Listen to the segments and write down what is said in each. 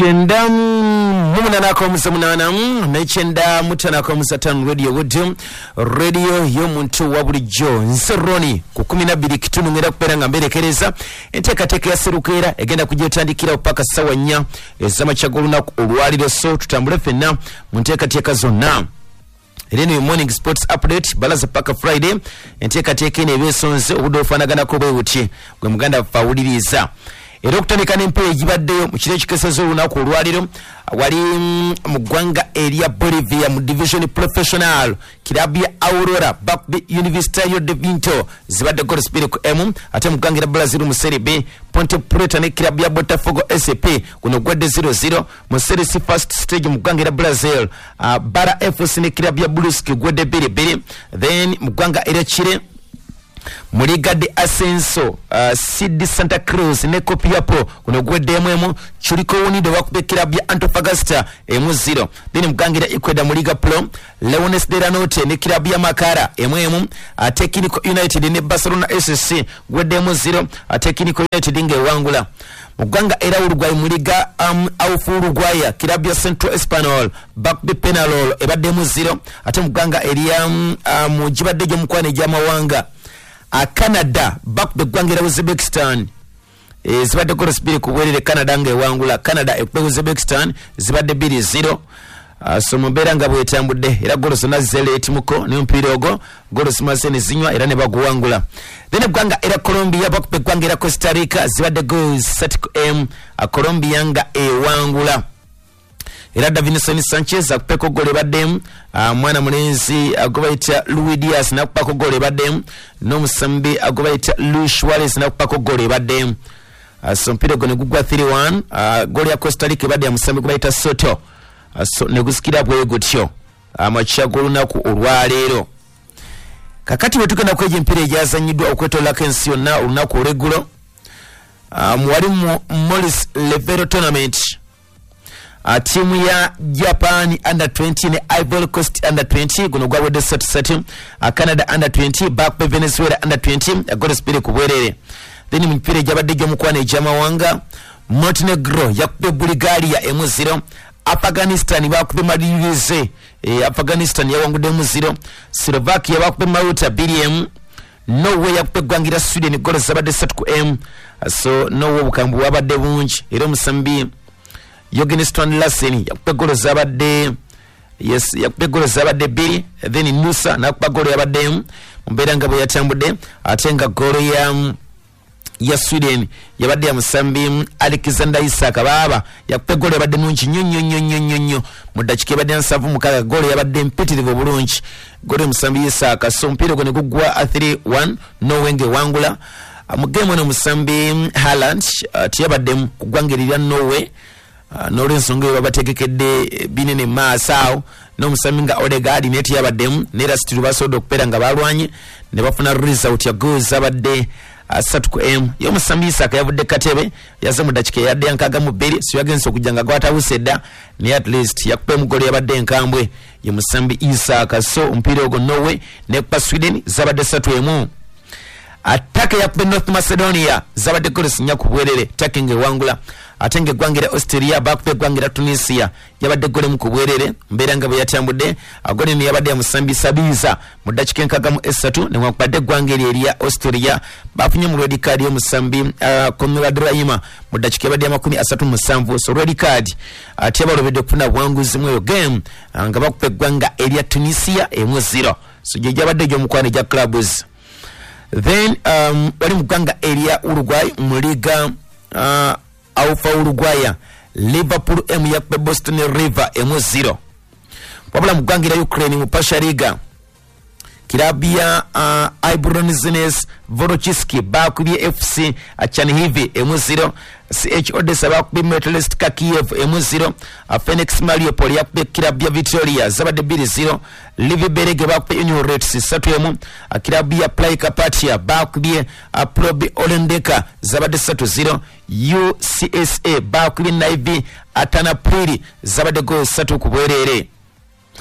Chenda mumuna ko musamunana nechenda mutana ko musatan radio wudum radio yo muntu wa bulijjo nseroni ku 12 kitunu ngera kupera ngamberekereza entekateka ya serukera egenda kujyotandikira opaka sawa nya ezama chagoluna olwaliro so tutambule fenna muntekateka zonna. Irene morning sports update balaza paka Friday entekateka ne besonze obudofanagana ko bwewuti gwe muganda fawuliriza. Era okutandika n'empera egibaddeyo mu kiro ekikesezo olunaku olwaliro wali mu ggwanga erya Bolivia mu division professional kirabu ya Aurora Backby Universitario de Vinto zibadde gol spiri ku M ate mu ggwanga erya Brazil mu Serie B Ponte Preta ne kirabu ya Botafogo SP kuno gwedde 0-0 mu Serie C first stage mu ggwanga erya Brazil Bara FC ne kirabu ya Brusque gwedde 2-2 then mu ggwanga erya Chile Muliga de Ascenso Sid Santa Cruz ne Copiapo kuno gwedde M Chuliko Unido wakubekira bya Antofagasta M0 then mugangira Ecuador Muliga Pro Leones de la Note ne kirabu ya Makara M Technical United ne Barcelona SC gwedde M0 Technical United nge wangula muganga era Uruguay Muliga Aufu Uruguaya kirabu ya Centro Espanol Backby Penarol ebadde M0 ate muganga eria mujibadde jo mukwane jama wanga Canada Backby gwangera Uzbekistan zibadde gol spiri kuwerere Canada nge wangula Canada ekwe Uzbekistan zibadde 2-0 so mubera nga bwetambudde era gol zonna zele etimuko ne mpira ogo gol simasene zinywa era ne baguwangula then gwanga era Colombia Backby gwangera Costa Rica zibadde goals 3-M Colombia nga ewangula era Davinson Sanchez akupeko gole baddemu mwana mulenzi agobaita Luis Diaz nakupako gole baddemu n'omusambi agobaita Luis Suarez nakupako gole baddemu so mpira gone gugwa 3-1 gole ya Costa Rica badde ya musambi gobaita Soto so negusikira bwe gutyo amachago lunaku olwaleero kakati wetukana kweje mpira ejazanyiddwa okwetola kensi yonna olunaku olweggulo mwali mu Morris Level Tournament timu ya Japan under 20 ne Ivory Coast under 20 guno gwawedde 37 Canada under 20 Backby Venezuela under 20 gol spiri kubwerere then mpira jabadde jo mukwana ejamawanga Montenegro yakube Bulgaria M0 Afghanistan bakube malirize Afghanistan yawangudde M0 Slovakia bakube Malta BM Norway yakube gwangira Sweden gol zabadde 3-M so Norway bukambu wabadde bungi era musambi Yogeniston Lassen yakube gol zabadde yakube gol zabadde 2 then Nusa nakuba gol yabadde mbera ngabo yatambudde atenga gol ya Sweden yabadde ya musambi Alexander Isak baba yakube gol yabadde nungi nyonyo mu dakika yabadde nsavu mukaga gol yabadde mpitirivu bulungi gol musambi Isak so mpira gone gugwa 3-1 no wenge wangula mugemo no musambi Haaland tiyabadde kugwangirira Norway n'olwensonga babategekedde binene maasawo n'omusaminga Odegaard neti yabaddemu nera stiru basodo okupera nga balwanye ne bafuna result ya goals abadde 3-M y'omusambi Isaka yavudde katebe yaze mu dakika yadde yankaga mu bbiri so yagenze okujjanga gwatawusedda ne at least yakupe mugolo yabadde enkambwe y'omusambi Isaka so mpira ogwo Norway ne pa Sweden zabadde 3-M Atake yakube North Macedonia zabadde goals nya kubwerere taking wangula atenge gwangira Austria bakube gwangira Tunisia yabadde gole mu kubwerere mbera ngabo yatambudde agone ne yabadde amusambi Sabiza mu dakika enkaga mu S3 ne wakubadde gwangira eriya Austria bafunye mu red card y'omusambi Conrad Raima mu dakika yabadde 37 so red card ati abalobedde kufuna bwanguzi mu game nga bakube gwanga eriya Tunisia M0 so je jabadde jo mukwane ja clubs then wali muganga area Uruguay muliga Alfa Uruguaya Liverpool M yakube Boston River M0 wabula mugwangira Ukraine mu Pasha Liga kirabia Ibroniznes Vorochiski bakubye FC Chernihiv M0 CH Odessa bakubye Metalist Kiev M0 Phoenix Mariupol yakube kirabia Victoria zabadde 2-0 Livi Berege bakubye Union Reds 3-M kirabia Play Carpathia bakubye Probe Olendeka zabadde 3-0 UCSA bakubye Navy Atanapuri zabadde goals 3 kubwerere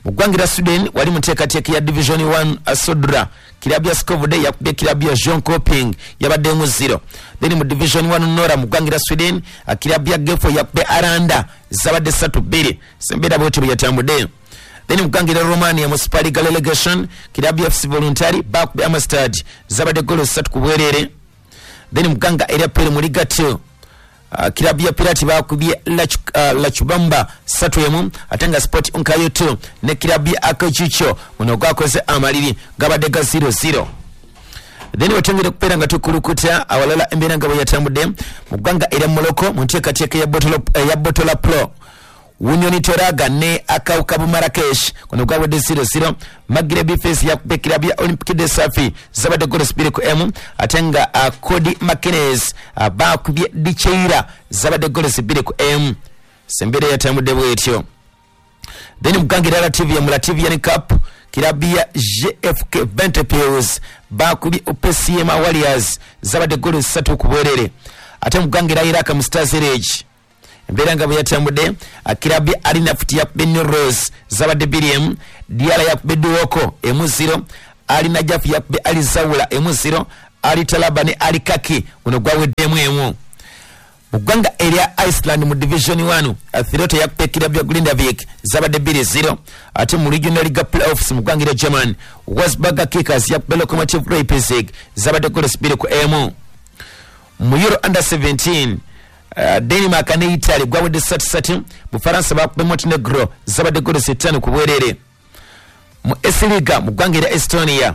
Mugwangira Sweden wali muteekateeka ya Division 1 Asodra kilabu ya Skovode yakubye kilabu ya Jönköping yabadde 0. Then mu Division 1 Nora mugwangira Sweden kilabu ya Gefo yakubye Aranda zabadde 3-2 sembera bwetyo byatambudde. Then mugwangira Romania mu Super League relegation kilabu ya FC Voluntari bakubye Amsterdam zabadde golo 3 ku bwerere. Then muganga Eriapel mu Liga 2 kilabu ya Pirati bakubye La Chubamba 3-1 atenga Sport Nkayo 2 ne kilabu ya Akachicho muno gwakoze amaliri gabadde ga 0-0. Then watengere kupera nga tukulukuta awalala embeera nga bwe yatambudde muganga era Morocco mu nteekateeka ya Botola Pro Union Toraga ne Akaukabu Marrakesh kuno gwabadde 0-0. Maghreb Fes yakubye kilabu ya Olympique de Safi zabadde golo 2-1 atenga Cody Martinez bakubye Dicheira zabadde golo 2-1 sembere yatambudde bwetyo. Then mugangira TV ya Mulativian Cup kilabu ya GFK Ventepils bakubye UPCM Warriors zabadde golo 3 ku bwerere ate mugangira Iraq Stars Rage embeera nga bwe yatambudde kilabu ya Alinaft yakubye New Rose zabadde 2-1 Diala yakubye Duoko 0 Ali Najaf yakubye Ali Zawula 0 Ali Talaba ne Ali Kaki uno gwawedde 1. Mugwanga area Iceland mu Division 1 Athleto yakubye kilabu ya Grindavik zabadde 2-0 ate mu Regional League Playoffs mugwangira German Wolfsburg Kickers yakubye Lokomotiv Leipzig zabadde golo 2-1. Mu Euro Under 17 Denmark ne Italy gwawedde 3-3 Bufaransa bakubye Montenegro zabadde golo 5 ku bwerere. Mu Esiliga mugwangira Estonia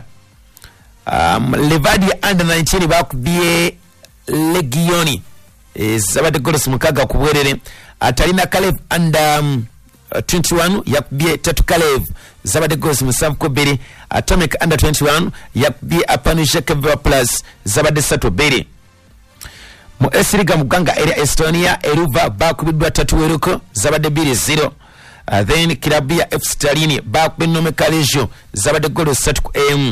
Levadia Under 19 bakubye Legioni zabadde golo 6 ku bwerere. Atalina Kalev Under 21 yakubye Tatu Kalev zabadde golo 7 ku 2. Atomic Under 21 yakubye Apanusha Plus zabadde 3-2. Mu Esiliga muganga area Estonia Eruva bakubiddwa 3 zabadde 2-0. Then kilabu ya FC Stalin bakubye Nome Kalejo zabadde golo 3-1.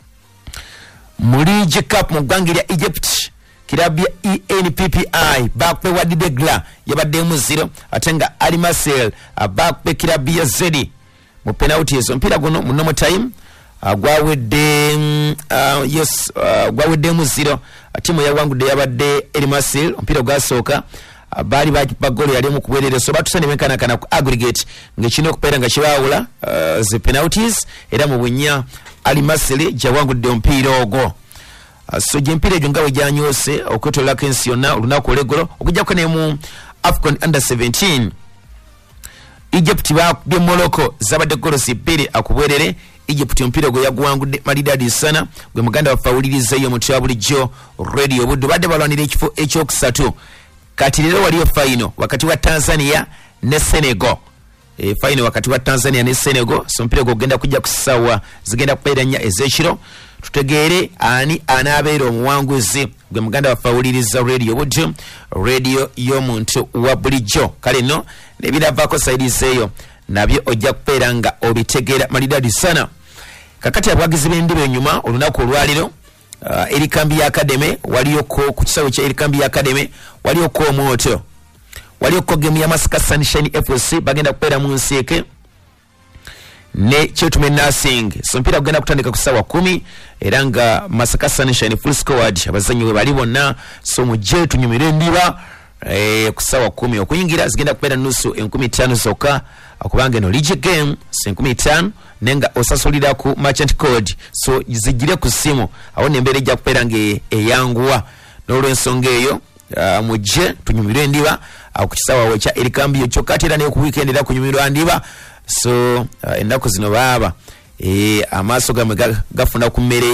Mu League Cup mugwangira Egypt kilabu ya ENPPI bakubye Wadi Degla yabadde 0 atenga Ali Marcel bakubye kilabu ya Zedi mu penalties. Mpira guno mu normal time gwawedde gwawedde 0 timu ya wangudde yabadde El Marcel mpira gwasooka bali bagolo yali mu kubwerere so batusane menkana ku aggregate ngekino kupera nga kibawula ze penalties era mu bunya Ali Marcel jawangudde mpira ogwo. So jempire jo ngawe janyose okwetola kensiona lunaku legolo okujja kone mu Afcon Under 17 Egypt bakubye Morocco zabadde golo 2 akubwerere. Egypt mpira gwe yagwangudde malidadi sana gwe muganda wafawuliriza yo mutya bulijjo radio budde badde balwanira ekifo ekyokusatu. Kati lero waliyo final wakati wa Tanzania ne Senegal. Final wakati wa Tanzania ne Senegal. So mpira gogenda kujja kusawa zigenda kupeeranya ezekiro tutegeere ani anabeera omuwanguzi gwe muganda wafawuliriza radio budde radio y'omuntu wa bulijjo. Kale no nebiravaako sayidiseeyo nabyo ojja kupeera nga obitegeera malidadi sana. Kakati abwagizi b'endiba enyuma olunaku olwaliro eri kambi ya Academy waliyoko ku kisawe kya eri kambi ya Academy waliyoko omwoto waliyoko gemu ya Masaka Sunshine FC bagenda kupeera mu Nsiike ne Kyetume Nursing. So mpira kugenda kutandika ku sawa 10 era nga Masaka Sunshine full squad abazanyi we bali bonna. So mujje tunyumire endiba ku sawa 10 okuyingira zigenda kupeera nusu 15 zokka akubanga no league game 15 nenga osasolira ku merchant code so zigire ku simu awo nembere ejja kupeera nge eyanguwa n'olwensonga eyo mujje tunyumire endiba akukisawa wecha erikambi yo kyokati era ne ku weekend era kunyumirwa ndiba. So ennaku zino baba amaaso gamwe gafuna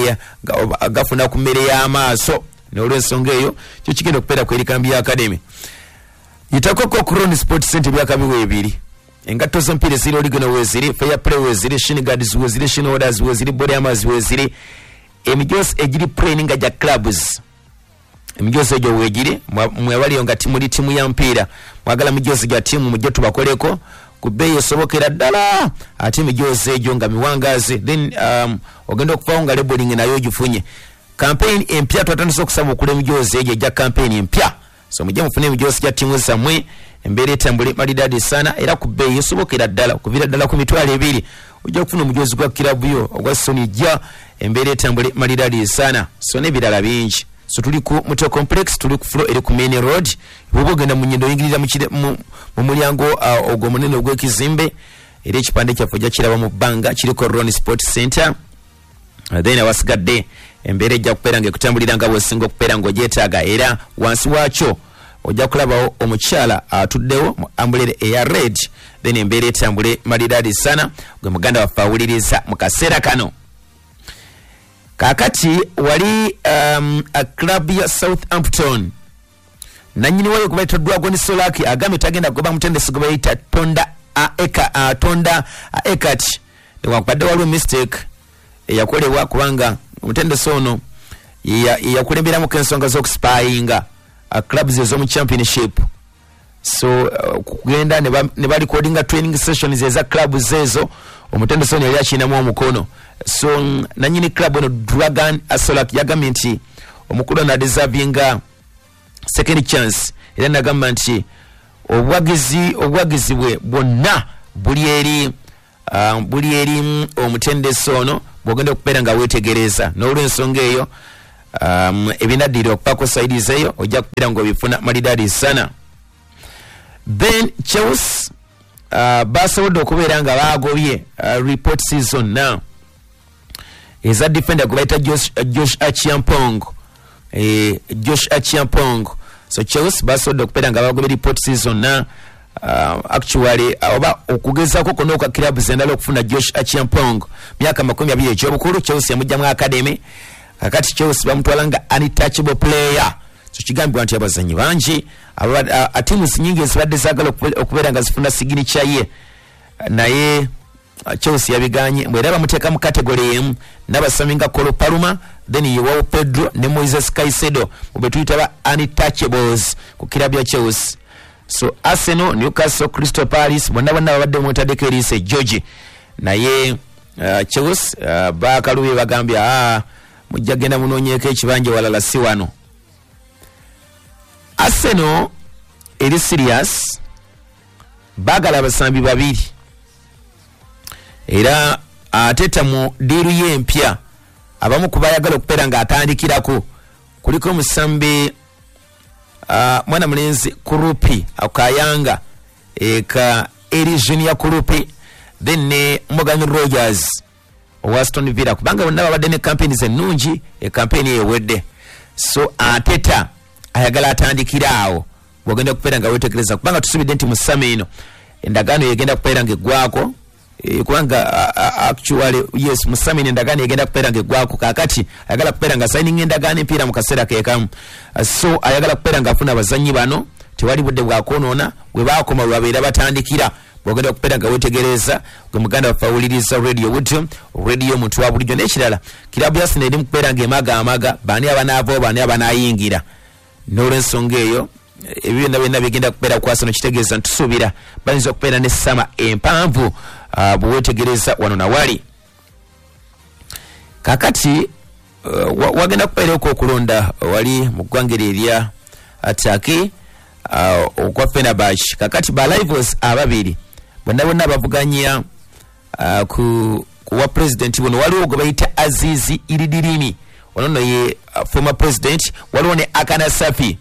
ku mmere y'amaaso n'olwensonga eyo kyo kigenda okupeera ku erikambi ya Academy. Yitakoko ku Ron Sport Center byakabiwe ebiri engato z'ompira ziri ligano weziri fair play weziri shin guards weziri shin orders weziri body amaz weziri emijos ejiri playing ja clubs emijos ejo wejiri mwebali nga timu ya mpira mwagala mijos ja timu mujje tubakoleko kubeyo esobokera ddala ate emijos ejo nga miwangazi then ogenda okufaunga labeling nayo gifunye campaign empya twatandise okusaba okula emijos ejo ja campaign empya. So mujje mufune emijos ja timu zammwe embeera etambule malidadi sana era kubeyo esobokera ddala okuvira ddala ku mitwalo 2 ojja kufuna omujozi gwa kilabu yo ogwa Sony Jja embeera etambule malirali sana so n'ebirala bingi. So tuli ku Muto Complex, tuli ku floor eri ku Main Road. Bwoba ogenda mu nnyendo oyingirira mu mulyango ogwo munene ogw'ekizimbe era ekipande kyaffe ojja kiraba mu bbanga kiriko Ron Sports Center. Then awasigadde embeera ejja kubeera ng'ekutambulira nga bw'osinga okubeera ng'ogyetaaga era wansi waakyo ojja kulabawo omukyala atuddewo mu ambulere eya red. Then embeera etambule malirali sana gwe muganda waffe awuliriza mu kaseera kano. Kakati wali a club ya Southampton nanyini wayo kubaita Dragon Solaki agambye tagenda kugoba mutendesi gwe bayita Tonda Ekat newankubadde waliwo mistake eyakolebwa kubanga omutendesi ono yakulemberamu ensonga z'okuspyinga clubs ez'omu championship. So kugenda ne ba recordinga training sessions eza clubs ezo omutendesi ono yali akinamu omukono. So nanyini club eno Dragon Solak yagambye nti omukulu na deservinga second chance era nagamba nti obwagizi bwe bwonna buli eri omutendesi ono bwogenda okubeera nga weetegereza n'olw'ensonga eyo ebinaddira okupako saidiz eyo ojja kubeera ng'obifuna malidali sana. Then Chelsea basobodde okubeera nga baagobye report season now eza defender gwe bayita Josh Achiampong. Josh Achiampong. So Chelsea basobodde okubeera nga baagobye report season now. Actually oba okugezaako kono kwa club zendala okufuna Josh Achiampong myaka 20 ekyobukulu. Chelsea yamujjamu academy kakati Chelsea bamutwala nga untouchable player. So kigambibwa nti abazanyi bangi timu nyingi ezibadde zaagala okubeera nga zifuna signature ye naye Chelsea yabiganye bwera bamuteeka mu category emu n'abasami nga Kolo Paluma then Joao Pedro ne Moises Caicedo bwe tuyita ba untouchables ku kilabu ya Chelsea. So Arsenal, Newcastle, Crystal Palace bonna babadde mwetaddeko Elise George naye Chelsea baakaluye bagambye mujja genda munoonyeeko ekibanja walala si wano. Arsenal eri serious bagala abasambi babiri era ateta mu diiru y'empya abamu kubayagala okubeera nga atandikirako kuliko omusambi mwana mulenzi Kurupi akayanga eka eri junior Kurupi then ne Morgan Rogers owa Aston Villa kubanga bonna babadde ne campaigns ennungi campaign ewedde. So ateta ayagala atandikira awo bwogenda kubeera nga wetegereza kubanga tusubidde nti mu ssama eno endagaano yegenda kubeera ng'eggwako kubanga actually yes mu ssama eno endagaano yegenda kubeera ng'eggwako kakati ayagala kubeera nga signing endagaano empiira mu kaseera keekamu. So ayagala kubeera ng'afuna abazannyi bano tewali budde bwakoonoona bwe baakoma lwe babeera batandikira bwogenda kubeera nga wetegereza gwe muganda waffe awuliriza radio muntu wa bulijjo n'ekirala kilabu ya Arsenal eri mu kubeera ng'emaga baani abanaavaawo baani abanaayingira n'olw'ensonga eyo ebyo byonna bigenda kubeera ku Arsenal kitegeeza ntusuubira bayinza okubeera n'essama empanvu bwe weetegereza wano nawali. Kakati wagenda kubeerako okulonda wali mu ggwanga erya Turkey okwa Fenerbahce. Kakati ba rivals ababiri bonna bavuganya ku wa president buno waliwo gwe bayita Azizi Iridirimi ono ye former president waliwo ne Akana Safi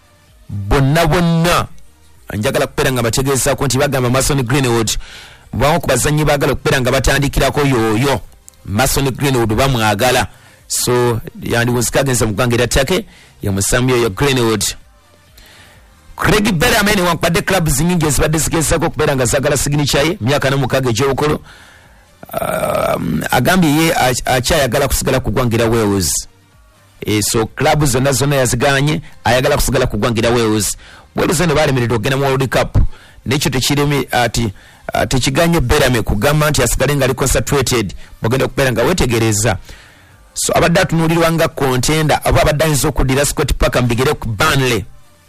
bonna njagala kubeera nga bategeezako nti bagamba Mason Greenwood bamu ku bazannyi baagala okubeera nga batandikirako yoyo Mason Greenwood bamwagala. So yandiwozikagenza mu ggwanga erya Turkey ye musambi oyo Greenwood. Craig Bellamy newankubadde club zinyingi ezibadde zigezaako okubeera nga zaagala signature ye myaka 6 egy'obukulu agambye ye akyayagala kusigala ku ggwanga erya Wales. So club zonna yaziganye ayagala kusigala ku ggwanga erya Wales. Wales eno baalemeredde okugenda mu World Cup nekyo tekiremi ati tekiganye Bellamy kugamba nti asigale nga ali concentrated bwogenda okubeera nga weetegereza. So abadde atunuulirwa nga contender aba abadde ayinza okuddira Scott Parker mu bigere ku Burnley.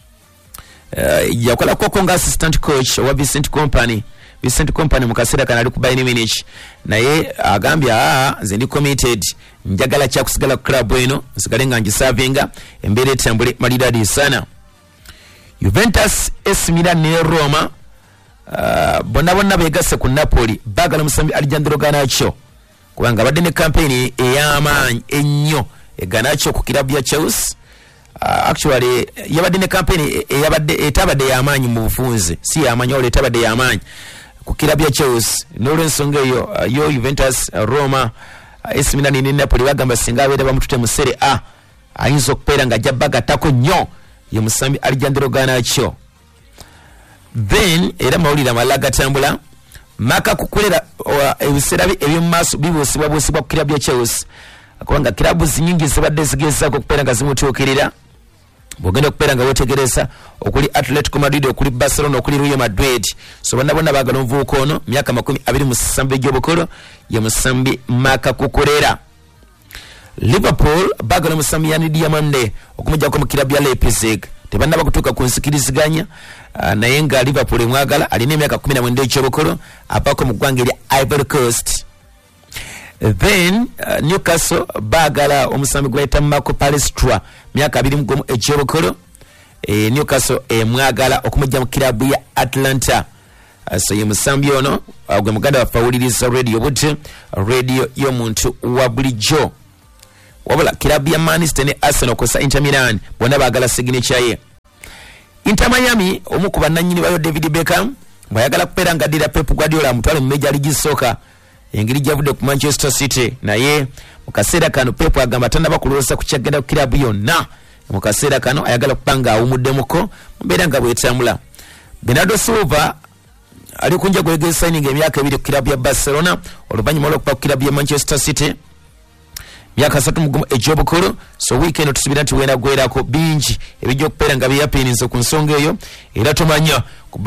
Yakolako nga assistant coach wa Vincent Kompany mu kaseera kana ali ku Bayern Munich naye agambye nze ndi committed njagala kya kusigala ku club eno nsigale nga ngisavinga embeera etambule malidadi sana. Juventus, AC Milan ne Roma bonna begasse ku Napoli bagala musambi Alejandro Garnacho kubanga badde ne campaign ey'amaanyi ennyo Garnacho ku kilabu ya Chelsea. Actually yabadde ne campaign etabadde y'amaanyi mu bufunze, si y'amaanyi wala etabadde y'amaanyi ku kilabu ya Chelsea. N'olwensonga eyo yo Juventus, Roma, AC Milan ne Napoli bagamba singa abeera bamutute mu Serie A ayinza okubeera ng'ajja bagatako nnyo ye musambi Alejandro Garnacho. Then era mawulire amalala gatambula Maka Cucurella ebiseera eby'omu maaso bibuusibwa ku kilabu ya Chelsea kubanga kilabu nyingi zibadde zigezaako okubeera nga zimutuukirira. Bwogenda okubeera nga weetegereza okuli Atletico Madrid, okuli Barcelona, okuli Real Madrid, so bonna baagala omuvubuka ono myaka 27 egy'obukulu ye musambi Maka Cucurella. Liverpool baagala omusambi Yann Diamande okumuggyako mu kilabu ya Leipzig. Tebannaba kutuuka ku nsikiriziganya naye nga Liverpool emwagala, alina emyaka 19 egy'obukulu apaako mu ggwanga erya Ivory Coast. Then Newcastle baagala omusambi gwayita Marco Palestra myaka 21 egy'obukulu. Newcastle emwagala okumujja mu kilabu ya Atlanta. So ye musambi ono gwe muganda waffe awuliriza radio budde radio y'omuntu wa bulijjo. Wabula kilabu ya Manchester ne Arsenal kosa Inter Milan bonna baagala signature ye. Inter Miami omu ku bannannyini bayo David Beckham bwayagala kubeera ng'addira Pep Guardiola amutwale mu Major League Soccer, engeri gyavudde ku Manchester City, naye mu kaseera kano Pep agamba tannaba kulowooza ku kyagenda ku kilabu yonna. Mu kaseera kano ayagala kuba nga awumuddemuko mbeera nga bwetambula. Bernardo Silva ali kunja gwegeza signing emyaka 2 ku kilabu ya Barcelona oluvannyuma lw'okuba ku kilabu ya Manchester City myaka 3 egy'obukulu. So weekend tusubira nti weena gwerako bingi ebijja okubeera nga byeyapiirinze ku nsonga eyo era tomanya